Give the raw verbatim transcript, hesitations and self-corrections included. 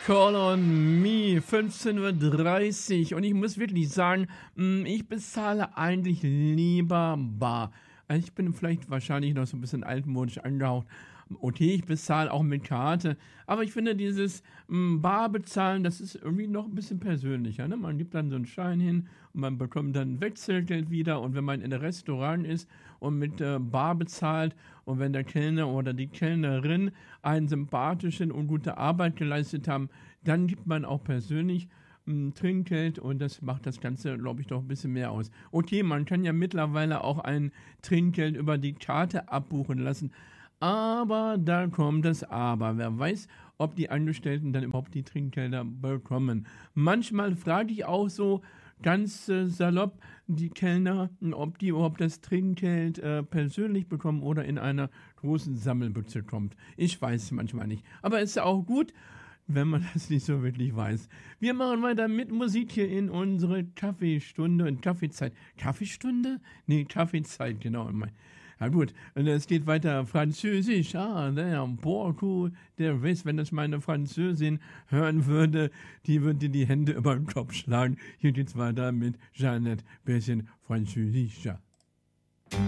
Call on me, fünfzehn Uhr dreißig und ich muss wirklich sagen, mm, ich bezahle eigentlich lieber bar. Also ich bin vielleicht wahrscheinlich noch so ein bisschen altmodisch angehaucht. Okay, ich bezahle auch mit Karte, aber ich finde dieses mm, bar bezahlen, das ist irgendwie noch ein bisschen persönlicher. Ne? Man gibt dann so einen Schein hin und man bekommt dann Wechselgeld wieder und wenn man in einem Restaurant ist und mit äh, bar bezahlt und wenn der Kellner oder die Kellnerin einen sympathischen und gute Arbeit geleistet haben, dann gibt man auch persönlich mm, Trinkgeld und das macht das Ganze, glaube ich, doch ein bisschen mehr aus. Okay, man kann ja mittlerweile auch ein Trinkgeld über die Karte abbuchen lassen, aber da kommt das Aber. Wer weiß, ob die Angestellten dann überhaupt die Trinkgelder bekommen. Manchmal frage ich auch so ganz äh, salopp die Kellner, ob die überhaupt das Trinkgeld äh, persönlich bekommen oder in einer großen Sammelbüchse kommt. Ich weiß es manchmal nicht. Aber es ist ja auch gut, wenn man das nicht so wirklich weiß. Wir machen weiter mit Musik hier in unsere Kaffeestunde und Kaffeezeit. Kaffeestunde? Nee, Kaffeezeit, genau. Ja gut, und es geht weiter Französisch. Ah, der Borku, der weiß, wenn das meine Französin hören würde, die würde die Hände über den Kopf schlagen. Hier geht's weiter mit Jeanette, bisschen Französischer.